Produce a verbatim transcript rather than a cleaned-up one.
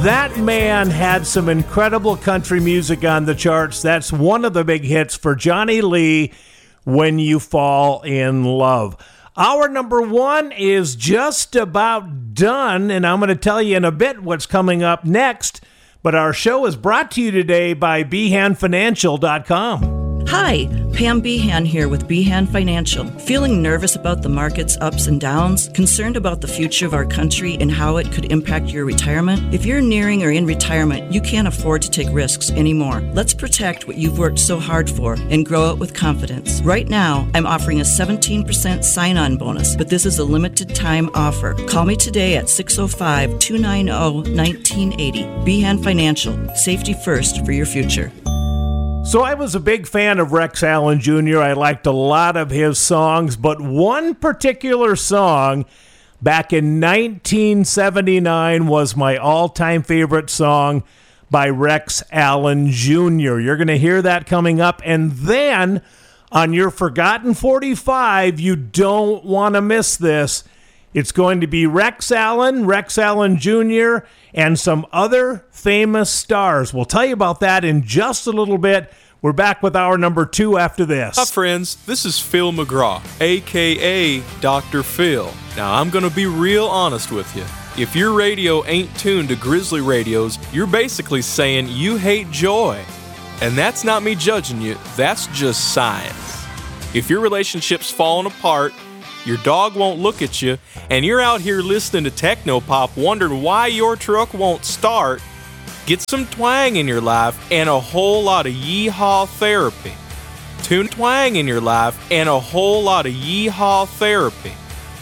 That man had some incredible country music on the charts. That's one of the big hits for Johnny Lee, When You Fall in Love. Our number one is just about done, and I'm going to tell you in a bit what's coming up next. But our show is brought to you today by Behan Financial dot com. Hi, Pam Behan here with Behan Financial. Feeling nervous about the market's ups and downs? Concerned about the future of our country and how it could impact your retirement? If you're nearing or in retirement, you can't afford to take risks anymore. Let's protect what you've worked so hard for and grow it with confidence. Right now, I'm offering a seventeen percent sign-on bonus, but this is a limited time offer. Call me today at six oh five, two nine oh, one nine eight oh. Behan Financial. Safety first for your future. So I was a big fan of Rex Allen Junior I liked a lot of his songs, but one particular song back in nineteen seventy-nine was my all-time favorite song by Rex Allen Junior You're going to hear that coming up. And then on your Forgotten forty-five, you don't want to miss this. It's going to be Rex Allen, Rex Allen Junior, and some other famous stars. We'll tell you about that in just a little bit. We're back with our number two after this. Hi, friends. This is Phil McGraw, a k a. Doctor Phil. Now, I'm going to be real honest with you. If your radio ain't tuned to Grizzly radios, you're basically saying you hate joy. And that's not me judging you. That's just science. If your relationship's falling apart, your dog won't look at you, and you're out here listening to techno-pop wondering why your truck won't start, get some twang in your life and a whole lot of yeehaw therapy. Tune twang in your life and a whole lot of yeehaw therapy.